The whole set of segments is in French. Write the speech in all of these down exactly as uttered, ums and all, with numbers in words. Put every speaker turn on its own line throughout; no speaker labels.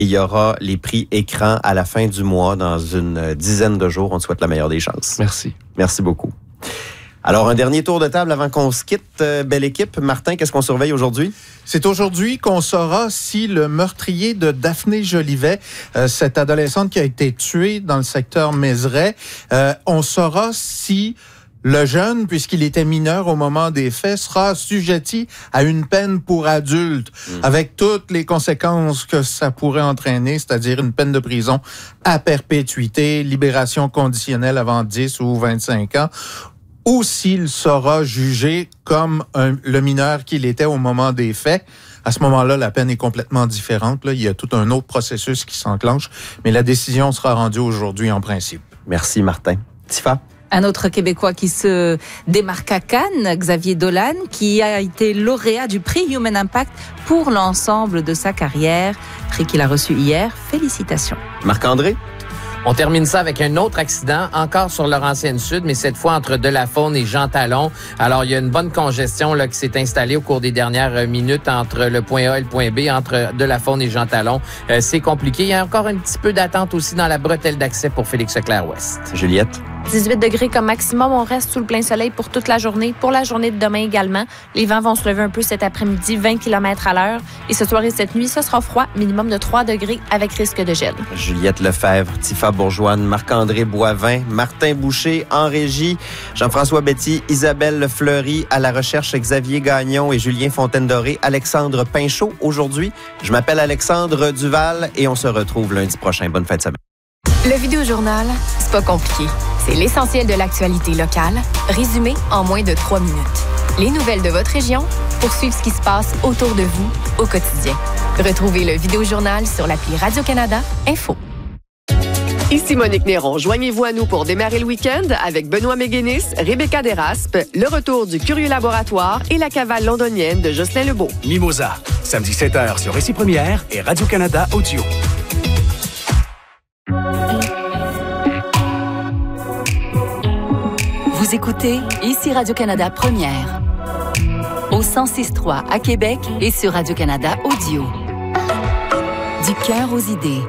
Il y aura les prix écran à la fin du mois, dans une dizaine de jours. On te souhaite la meilleure des chances.
Merci.
Merci beaucoup. Alors, un dernier tour de table avant qu'on se quitte. Euh, belle équipe. Martin, qu'est-ce qu'on surveille aujourd'hui?
C'est aujourd'hui qu'on saura si le meurtrier de Daphné Jolivet, euh, cette adolescente qui a été tuée dans le secteur Mézeray, euh, on saura si le jeune, puisqu'il était mineur au moment des faits, sera assujetti à une peine pour adulte, mmh. avec toutes les conséquences que ça pourrait entraîner, c'est-à-dire une peine de prison à perpétuité, libération conditionnelle avant dix ou vingt-cinq ans, ou s'il sera jugé comme un, le mineur qu'il était au moment des faits. À ce moment-là, la peine est complètement différente. Là, il y a tout un autre processus qui s'enclenche, mais la décision sera rendue aujourd'hui en principe.
Merci, Martin. Tifa?
Un autre Québécois qui se démarque à Cannes, Xavier Dolan, qui a été lauréat du prix Human Impact pour l'ensemble de sa carrière. Prix qu'il a reçu hier. Félicitations.
Marc-André?
On termine ça avec un autre accident, encore sur Laurentienne-Sud, mais cette fois entre Delafaune et Jean Talon. Alors, il y a une bonne congestion là qui s'est installée au cours des dernières minutes entre le point A et le point B, entre Delafaune et Jean Talon. Euh, c'est compliqué. Il y a encore un petit peu d'attente aussi dans la bretelle d'accès pour Félix-Leclerc-Ouest.
Juliette?
dix-huit degrés comme maximum. On reste sous le plein soleil pour toute la journée. Pour la journée de demain également, les vents vont se lever un peu cet après-midi, vingt kilomètres à l'heure. Et ce soir et cette nuit, ce sera froid, minimum de trois degrés avec risque de gel.
Juliette Lefebvre, Tifa Bourgeoine, Marc-André Boivin, Martin Boucher en régie, Jean-François Betty, Isabelle Fleury à la recherche, Xavier Gagnon et Julien Fontaine-Doré, Alexandre Pinchot aujourd'hui. Je m'appelle Alexandre Duval et on se retrouve lundi prochain. Bonne fête de semaine.
Le Vidéojournal, c'est pas compliqué. C'est l'essentiel de l'actualité locale, résumé en moins de trois minutes. Les nouvelles de votre région pour suivre ce qui se passe autour de vous au quotidien. Retrouvez le Vidéojournal sur l'appli Radio-Canada Info.
Ici Monique Néron. Joignez-vous à nous pour démarrer le week-end avec Benoît Méguénis, Rebecca Desraspes, le retour du Curieux Laboratoire et la cavale londonienne de Jocelyn Lebeau.
Mimosa, samedi sept heures sur Récit Première et Radio-Canada Audio.
Vous écoutez ici Radio-Canada Première. Au cent six trois à Québec et sur Radio-Canada Audio. Du cœur aux idées.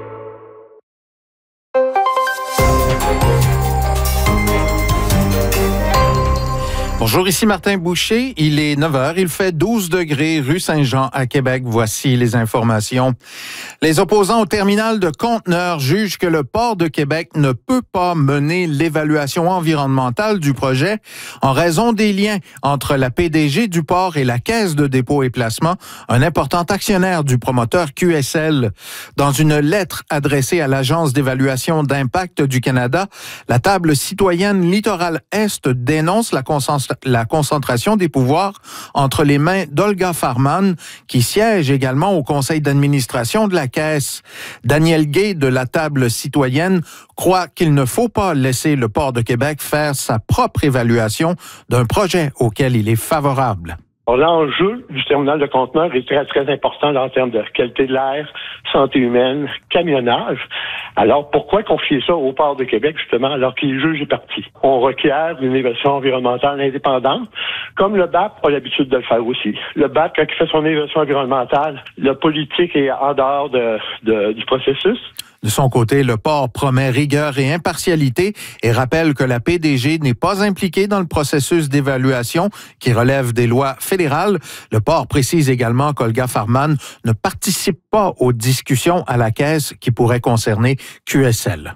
Bonjour, ici Martin Boucher. Il est neuf heures. Il fait douze degrés rue Saint-Jean à Québec. Voici les informations. Les opposants au terminal de conteneurs jugent que le port de Québec ne peut pas mener l'évaluation environnementale du projet en raison des liens entre la P D G du port et la Caisse de dépôt et placement, un important actionnaire du promoteur Q S L. Dans une lettre adressée à l'Agence d'évaluation d'impact du Canada, la table citoyenne Littoral Est dénonce la concentration la concentration des pouvoirs entre les mains d'Olga Farman, qui siège également au conseil d'administration de la Caisse. Daniel Gay de la table citoyenne croit qu'il ne faut pas laisser le port de Québec faire sa propre évaluation d'un projet auquel il est favorable.
L'enjeu du terminal de conteneurs est très, très important là, en termes de qualité de l'air, santé humaine, camionnage. Alors, pourquoi confier ça au port de Québec, justement, alors qu'il juge est parti? On requiert une évaluation environnementale indépendante, comme le B A P a l'habitude de le faire aussi. Le B A P, quand il fait son évaluation environnementale, le politique est en dehors de, de, du processus.
De son côté, le port promet rigueur et impartialité et rappelle que la P D G n'est pas impliquée dans le processus d'évaluation qui relève des lois fédérales. Le port précise également qu'Olga Farman ne participe pas aux discussions à la Caisse qui pourraient concerner Q S L.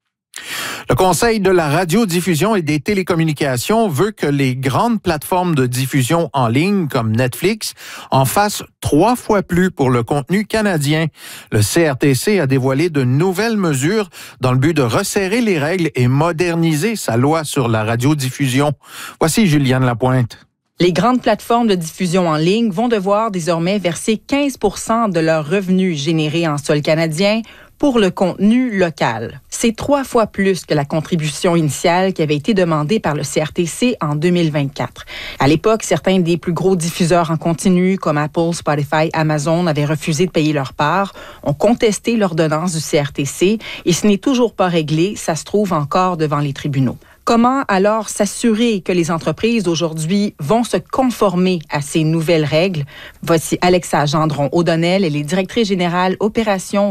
Le Conseil de la radiodiffusion et des télécommunications veut que les grandes plateformes de diffusion en ligne comme Netflix en fassent trois fois plus pour le contenu canadien. Le C R T C a dévoilé de nouvelles mesures dans le but de resserrer les règles et moderniser sa loi sur la radiodiffusion. Voici Juliane Lapointe.
Les grandes plateformes de diffusion en ligne vont devoir désormais verser quinze pour cent de leurs revenus générés en sol canadien pour le contenu local. C'est trois fois plus que la contribution initiale qui avait été demandée par le C R T C en deux mille vingt-quatre. À l'époque, certains des plus gros diffuseurs en continu, comme Apple, Spotify, Amazon, avaient refusé de payer leur part, ont contesté l'ordonnance du C R T C et ce n'est toujours pas réglé, ça se trouve encore devant les tribunaux. Comment alors s'assurer que les entreprises aujourd'hui vont se conformer à ces nouvelles règles? Voici Alexa Gendron-O'Donnell, elle est directrice générale opération